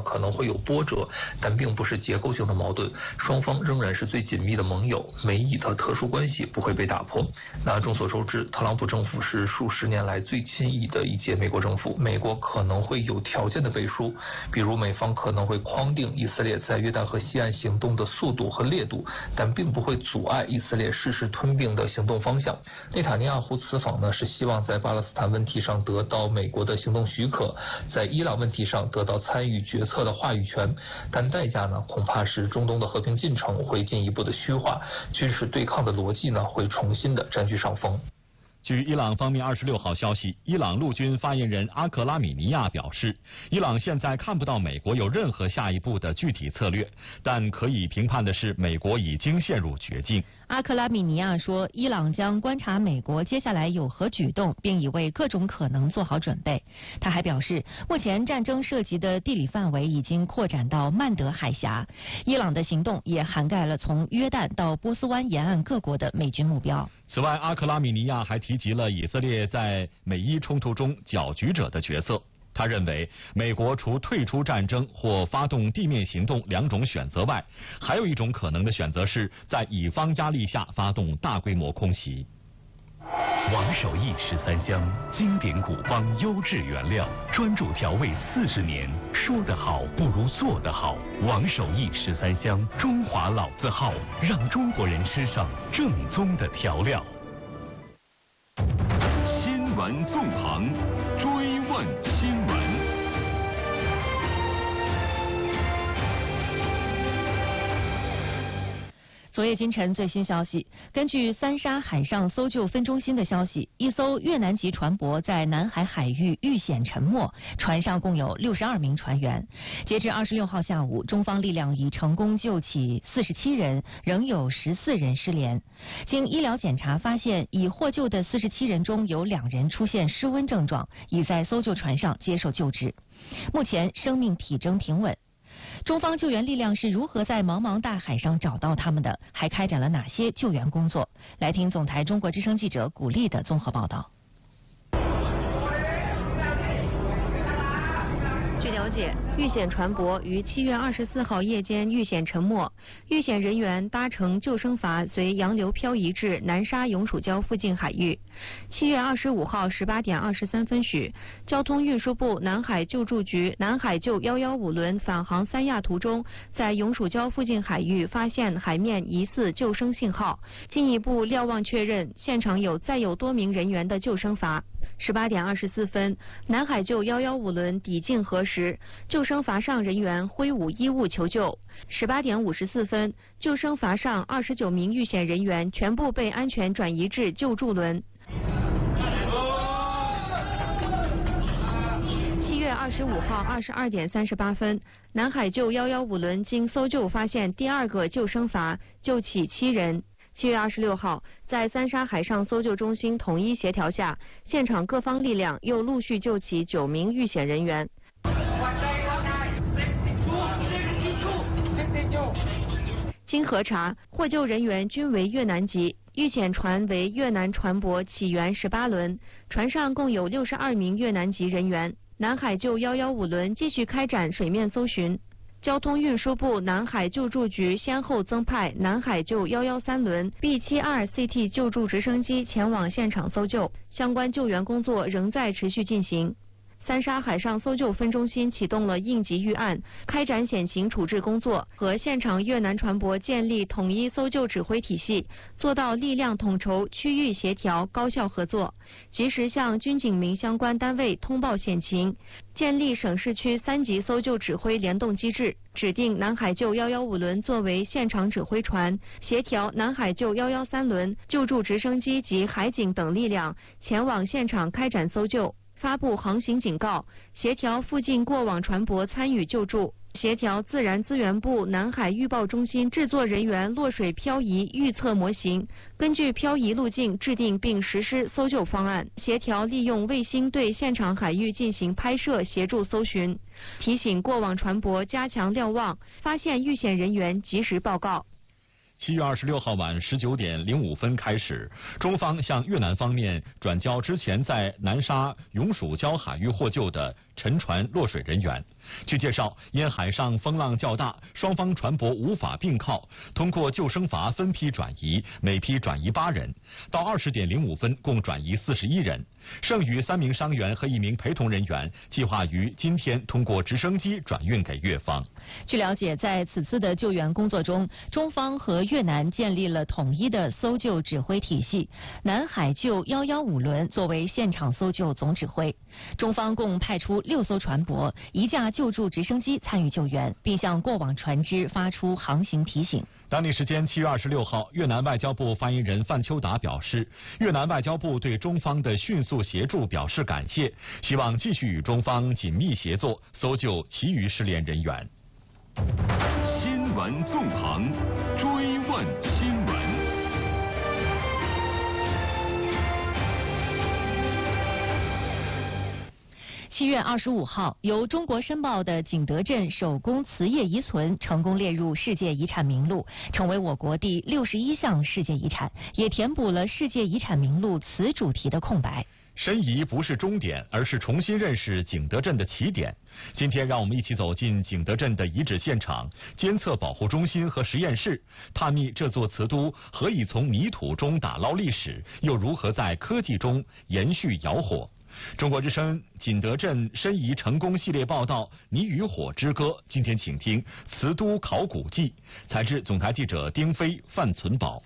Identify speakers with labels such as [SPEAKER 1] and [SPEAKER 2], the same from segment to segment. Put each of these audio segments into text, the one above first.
[SPEAKER 1] 可能会有波折，但并不是结构性的矛盾，双方仍然是最紧密的盟友，美以的特殊关系不会被打破。那众所周知，特朗普政府是数十年来最亲以的一届美国政府，美国可能会有条件的背书，比如美方可能会框定以色列在约旦河西岸行动的速度和烈度，但并不会阻碍以色列誓师吞并的行动方向。内塔尼亚胡此访呢，是希望在巴勒斯坦问题上得到美国的行动许可，在伊朗问题上得到参与决策的话语权，但代价呢，恐怕是中东的和平进程会进一步的虚化，军事对抗的逻辑呢，会重新的占据上风。
[SPEAKER 2] 据伊朗方面26号消息，伊朗陆军发言人阿克拉米尼亚表示，伊朗现在看不到美国有任何下一步的具体策略，但可以评判的是，美国已经陷入绝境。
[SPEAKER 3] 阿克拉米尼亚说，伊朗将观察美国接下来有何举动，并已为各种可能做好准备。他还表示，目前战争涉及的地理范围已经扩展到曼德海峡，伊朗的行动也涵盖了从约旦到波斯湾沿岸各国的美军目标。
[SPEAKER 2] 此外，阿克拉米尼亚还提及了以色列在美伊冲突中搅局者的角色。他认为，美国除退出战争或发动地面行动两种选择外，还有一种可能的选择是在乙方压力下发动大规模空袭。
[SPEAKER 4] 王守义13香，经典古方，优质原料，专注调味40年，说得好不如做得好。王守义13香，中华老字号，让中国人吃上正宗的调料。新闻纵横，追问新闻。
[SPEAKER 3] 昨夜今晨最新消息，根据三沙海上搜救分中心的消息，一艘越南籍船舶在南海海域遇险沉没，船上共有62名船员。截至26号下午，中方力量已成功救起47人，仍有14人失联。经医疗检查发现，已获救的47人中有2人出现失温症状，已在搜救船上接受救治，目前生命体征平稳。中方救援力量是如何在茫茫大海上找到他们的？还开展了哪些救援工作？来听总台中国之声记者古丽的综合报道。据了解，遇险船舶于7月24号夜间遇险沉没，遇险人员搭乘救生筏随洋流漂移至南沙永暑礁附近海域。7月25号18点23分许，交通运输部南海救助局南海救115轮返航三亚途中，在永暑礁附近海域发现海面疑似救生信号，进一步瞭望确认现场载有多名人员的救生筏。18点24分，南海救115轮抵近河时，救生筏上人员挥舞衣物求救。18点54分，救生筏上29名遇险人员全部被安全转移至救助轮。7月25号22点38分，南海救115轮经搜救发现第2个救生筏，救起7人。7月26号，在三沙海上搜救中心统一协调下，现场各方力量又陆续救起9名遇险人员。经核查，获救人员均为越南籍，遇险船为越南船舶起源18轮，船上共有62名越南籍人员。南海救115轮继续开展水面搜寻。交通运输部南海救助局先后增派南海救113轮 B72CT 救助直升机前往现场搜救，相关救援工作仍在持续进行。三沙海上搜救分中心启动了应急预案，开展险情处置工作，和现场越南船舶建立统一搜救指挥体系，做到力量统筹、区域协调、高效合作，及时向军警民相关单位通报险情，建立省市区3级搜救指挥联动机制，指定南海救115轮作为现场指挥船，协调南海救113轮救助直升机及海警等力量前往现场开展搜救。发布航行警告，协调附近过往船舶参与救助，协调自然资源部南海预报中心制作人员落水漂移预测模型，根据漂移路径制定并实施搜救方案，协调利用卫星对现场海域进行拍摄协助搜寻，提醒过往船舶加强瞭望，发现遇险人员及时报告。
[SPEAKER 2] 7月26号晚19点05分开始，中方向越南方面转交之前在南沙永暑礁海域获救的沉船落水人员。据介绍，因海上风浪较大，双方船舶无法并靠，通过救生筏分批转移，每批转移8人。到20点05分，共转移41人。剩余3名伤员和1名陪同人员，计划于今天通过直升机转运给越方。
[SPEAKER 5] 据了解，在此次的救援工作中，中方和越南建立了统一的搜救指挥体系，南海救115轮作为现场搜救总指挥。中方共派出6艘船舶、1架救助直升机参与救援，并向过往船只发出航行提醒。
[SPEAKER 2] 当地时间7月26号，越南外交部发言人范秋达表示，越南外交部对中方的迅速协助表示感谢，希望继续与中方紧密协作，搜救其余失联人员。
[SPEAKER 4] 新闻纵横，追问新闻。
[SPEAKER 5] 7月25号，由中国申报的景德镇手工瓷业遗存成功列入世界遗产名录，成为我国第61项世界遗产，也填补了世界遗产名录瓷主题的空白。
[SPEAKER 2] 申遗不是终点，而是重新认识景德镇的起点。今天，让我们一起走进景德镇的遗址现场、监测保护中心和实验室，探秘这座瓷都何以从泥土中打捞历史，又如何在科技中延续窑火。中国之声景德镇申遗成功系列报道《泥与火之歌》，今天请听瓷都考古记，采自总台记者丁飞、范存宝。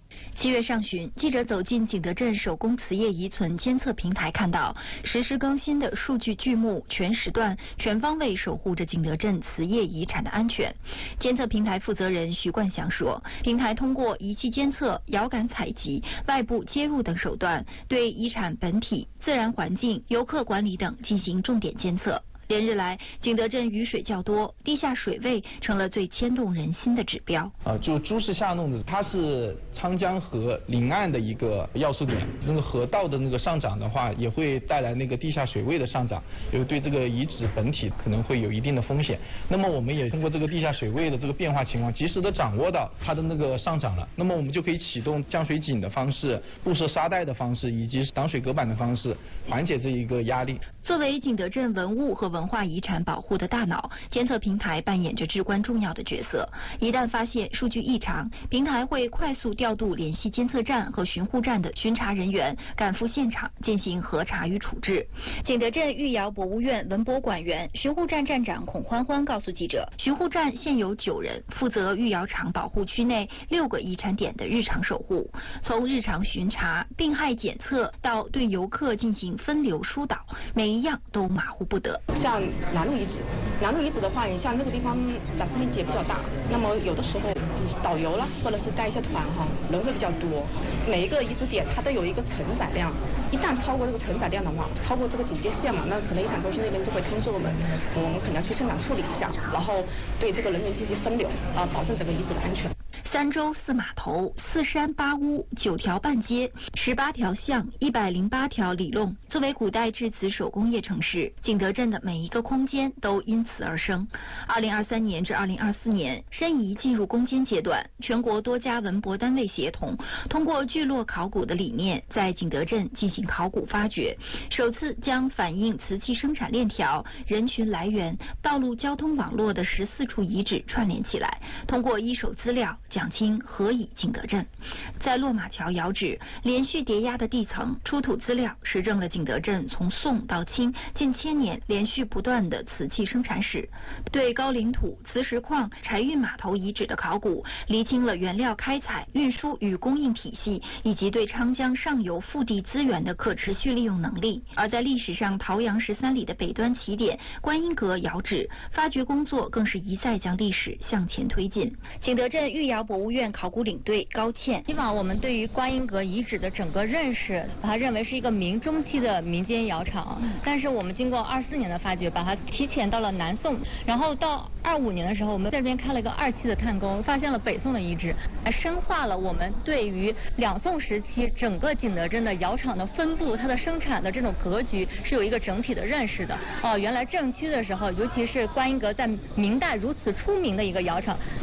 [SPEAKER 6] 7月上旬，记者走进景德镇手工瓷业遗存监测平台，看到实时更新的数据剧目，全时段、全方位守护着景德镇瓷业遗产的安全。监测平台负责人徐冠祥说，平台通过仪器监测、遥感采集、外部接入等手段，对遗产本体、自然环境、游客管理等进行重点监测。连日来，景德镇雨水较多，地下水位成了最牵动人心的指标。
[SPEAKER 7] 就朱氏下弄的，它是昌江河临岸的一个要素点。那个河道的那个上涨的话，也会带来那个地下水位的上涨，也对这个遗址本体可能会有一定的风险。那么我们也通过这个地下水位的这个变化情况，及时的掌握到它的那个上涨了。那么我们就可以启动降水井的方式、布设沙袋的方式，以及挡水隔板的方式，缓解这一个压力。
[SPEAKER 6] 作为景德镇文物和文化遗产保护的大脑，监测平台扮演着至关重要的角色。一旦发现数据异常，平台会快速调度联系监测站和巡护站的巡查人员，赶赴现场进行核查与处置。景德镇御窑博物院文博馆员、巡护站站长孔欢欢告诉记者，巡护站现有9人，负责御窑厂保护区内6个遗产点的日常守护，从日常巡查、病害检测到对游客进行分流疏导，每一样都马虎不得。
[SPEAKER 8] 像南路遗址的话，你像那个地方展示面积也比较大，那么有的时候导游啦，或者是带一些团人会比较多。每一个遗址点它都有一个承载量，一旦超过这个承载量的话，超过这个警戒线嘛，那可能遗产中心那边就会通知我们可能要去现场处理一下，然后对这个人员进行分流保证整个遗址的安全。
[SPEAKER 6] 3州4码头4山8屋9条半街18条巷108条里弄，作为古代制瓷手工业城市，景德镇的每一个空间都因此而生。2023年至2024年，申遗进入攻坚阶段，全国多家文博单位协同，通过聚落考古的理念，在景德镇进行考古发掘，首次将反映瓷器生产链条、人群来源、道路交通网络的14处遗址串联起来，通过一手资料讲清何以景德镇。在落马桥窑址连续叠压的地层出土资料，实证了景德镇从宋到清近1000年连续不断的瓷器生产史。对高岭土、磁石矿、柴运码头遗址的考古，厘清了原料开采、运输与供应体系，以及对昌江上游腹地资源的可持续利用能力。而在历史上桃阳13里的北端起点观音阁窑址，发掘工作更是一再将历史向前推进。景德镇御窑博物院考古领队高倩，
[SPEAKER 9] 以往我们对于观音阁遗址的整个认识，把它认为是一个明中期的民间窑厂，但是我们经过24年的发掘，把它提前到了南宋，然后到25年的时候，我们在这边开了一个2期的探沟，发现了北宋的遗址，还深化了我们对于2宋时期整个景德镇的窑厂的分布、它的生产的这种格局是有一个整体的认识的。原来正区的时候，尤其是观音阁在明代如此出名的一个窑厂，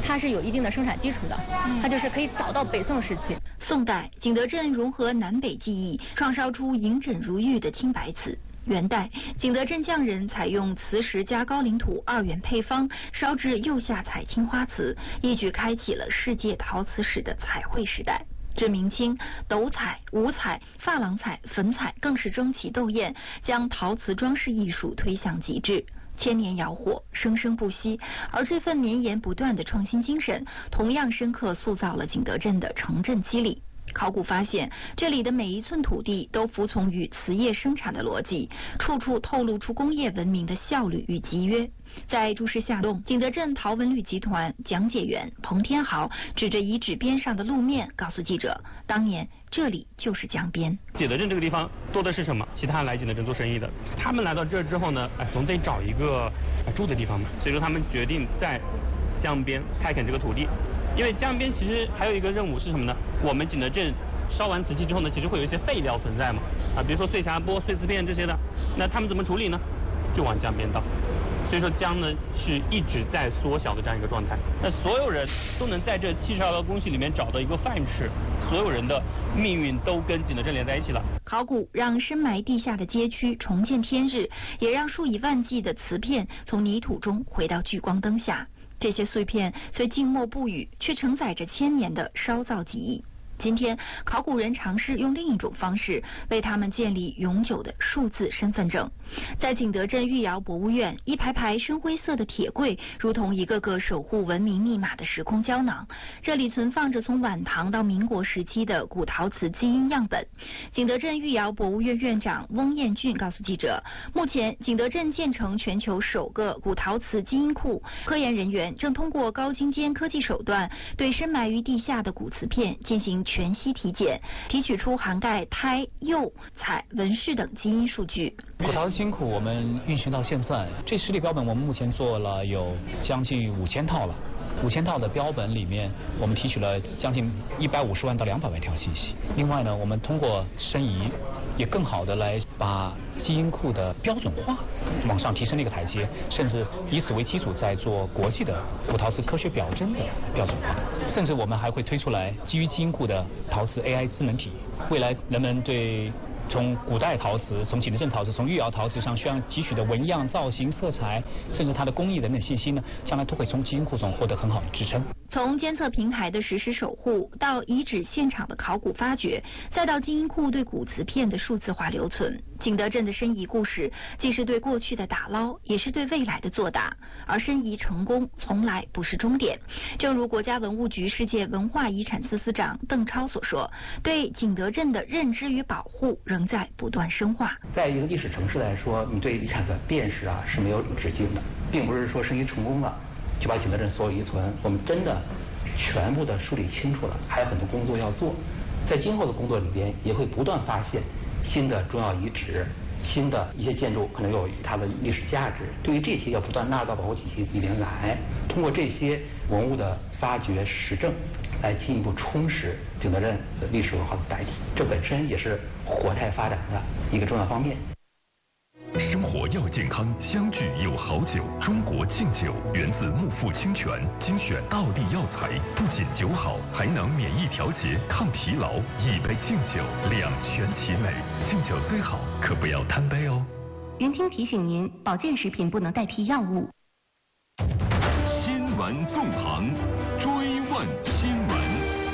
[SPEAKER 9] 它是有一定的生产基础的，它就是可以早到北宋时期。
[SPEAKER 6] 宋代，景德镇融合南北技艺，创烧出莹轸如玉的青白瓷。元代，景德镇匠人采用瓷石加高岭土2元配方，烧制釉下彩青花瓷，一举开启了世界陶瓷史的彩绘时代。至明清，斗彩、五彩、珐琅彩、粉彩更是争奇斗艳，将陶瓷装饰艺术推向极致。千年窑火，生生不息，而这份绵延不断的创新精神，同样深刻塑造了景德镇的城镇肌理。考古发现，这里的每一寸土地都服从于瓷业生产的逻辑，处处透露出工业文明的效率与集约。在诸事下洞，景德镇陶文旅集团讲解员彭天豪指着遗址边上的路面，告诉记者，当年这里就是江边。
[SPEAKER 10] 景德镇这个地方多的是什么？其他来景德镇做生意的，他们来到这儿之后呢，总得找一个住的地方嘛，所以说他们决定在江边开垦这个土地。因为江边其实还有一个任务是什么呢？我们景德镇烧完瓷器之后呢，其实会有一些废料存在嘛，比如说碎匣钵、碎瓷片这些的，那他们怎么处理呢？就往江边倒。所以说江呢是一直在缩小的这样一个状态。那所有人都能在这72个工序里面找到一个饭吃，所有人的命运都跟景德镇连在一起了。
[SPEAKER 6] 考古让深埋地下的街区重见天日，也让数以万计的瓷片从泥土中回到聚光灯下。这些碎片虽静默不语，却承载着千年的烧造技艺。今天，考古人尝试用另一种方式为他们建立永久的数字身份证。在景德镇御窑博物院，一排排深灰色的铁柜如同一个个守护文明密码的时空胶囊，这里存放着从晚唐到民国时期的古陶瓷基因样本。景德镇御窑博物院院长翁彦俊告诉记者，目前景德镇建成全球首个古陶瓷基因库，科研人员正通过高精尖科技手段对深埋于地下的古瓷片进行全息体检，提取出涵盖胎、釉、彩、纹饰等基因数据。
[SPEAKER 11] 古陶基因库我们运行到现在，这实体标本我们目前做了有将近5000套了。5000套的标本里面，我们提取了将近150万到200万条信息。另外呢，我们通过申遗，也更好的来把基因库的标准化往上提升了一个台阶，甚至以此为基础，在做国际的古陶瓷科学表征的标准化。甚至我们还会推出来基于基因库的陶瓷 AI 智能体。未来人们对从古代陶瓷、从景德镇陶瓷、从御窑陶瓷上需要汲取的纹样、造型、色彩，甚至它的工艺等等信息呢，将来都会从基因库中获得很好的支撑。
[SPEAKER 6] 从监测平台的实时守护，到遗址现场的考古发掘，再到基因库对古瓷片的数字化留存，景德镇的申遗故事既是对过去的打捞，也是对未来的作答。而申遗成功从来不是终点。正如国家文物局世界文化遗产司司长邓超所说，对景德镇的认知与保护仍在不断深化。
[SPEAKER 12] 在一个历史城市来说，你对遗产的辨识是没有止境的，并不是说申遗成功了就把景德镇所有遗存我们真的全部的梳理清楚了，还有很多工作要做。在今后的工作里边，也会不断发现新的重要遗址、新的一些建筑可能有它的历史价值。对于这些要不断纳入到保护体系里面来，通过这些文物的发掘实证，来进一步充实景德镇的历史文化的载体。这本身也是活态发展的一个重要方面。
[SPEAKER 4] 生活要健康，相聚有好酒。中国劲酒源自木富清泉，精选道地药材，不仅酒好，还能免疫调节、抗疲劳。一杯劲酒，两全其美。劲酒虽好，可不要贪杯哦。
[SPEAKER 13] 云听提醒您，保健食品不能代替药物。
[SPEAKER 4] 新闻纵横，追问新闻。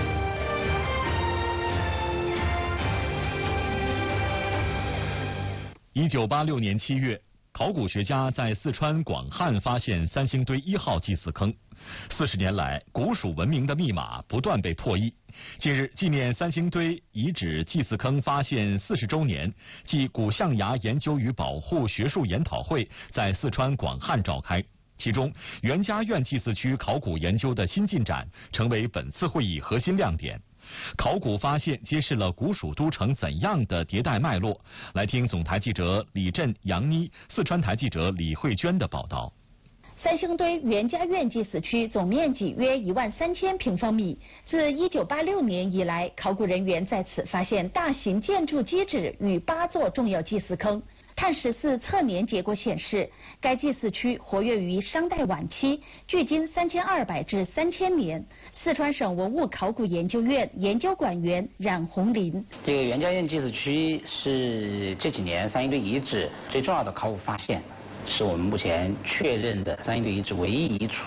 [SPEAKER 2] 1986年7月，考古学家在四川广汉发现三星堆1号祭祀坑。40年来，古蜀文明的密码不断被破译。近日，纪念三星堆遗址祭祀坑发现40周年暨古象牙研究与保护学术研讨会在四川广汉召开。其中，袁家院祭祀区考古研究的新进展成为本次会议核心亮点。考古发现揭示了古蜀都城怎样的迭代脉络。来听总台记者李振、杨妮、四川台记者李慧娟的报道。
[SPEAKER 14] 三星堆袁家院祭祀区总面积约13000平方米。自1986年以来，考古人员在此发现大型建筑基址与8座重要祭祀坑。 碳14测年结果显示，该祭祀区活跃于商代晚期，距今3200至3000年。四川省文物考古研究院研究馆员冉红林：
[SPEAKER 15] 这个袁家院祭祀区是这几年三星堆遗址最重要的考古发现，是我们目前确认的三星堆遗址唯一一处